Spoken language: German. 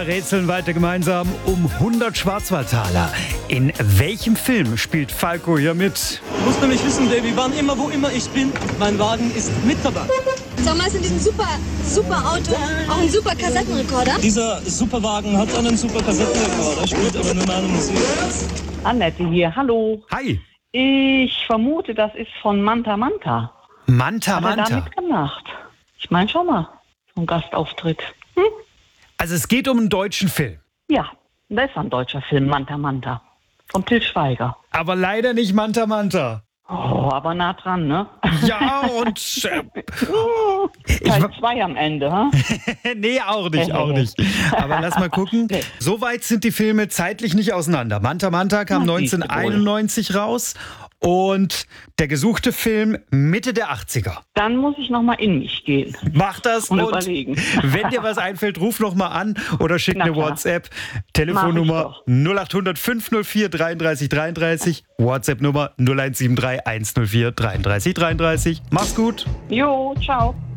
Wir rätseln weiter gemeinsam um 100 Schwarzwaldtaler. In welchem Film spielt Falco hier mit? Du musst nämlich wissen, Baby, wann immer, wo immer ich bin, mein Wagen ist mit dabei. Sag mal, ist in diesem super Auto auch ein super Kassettenrekorder? Dieser Superwagen hat einen super Kassettenrekorder, spielt aber nur meine Musik. Annette hier, hallo. Hi. Ich vermute, das ist von Manta Manta. Manta Hat er da Manta. mitgemacht? Ich meine schon mal, so ein Gastauftritt. Also es geht um einen deutschen Film. Ja, das ist ein deutscher Film, Manta Manta. Von Til Schweiger. Aber leider nicht Manta Manta. Oh, aber nah dran, ne? Ja, und... Teil 2 am Ende, ha? Nee, auch nicht. Aber lass mal gucken. Nee. So weit sind die Filme zeitlich nicht auseinander. Manta Manta kam Na, siehste wohl. 1991 raus und der gesuchte Film Mitte der 80er. Dann muss ich noch mal in mich gehen Mach das und und überlegen. wenn dir was einfällt, ruf noch mal an oder schick Na eine klar. WhatsApp. Telefonnummer Mach 0800 504 33 33. WhatsApp-Nummer 0173 104 33 33. Mach's gut. Jo, ciao.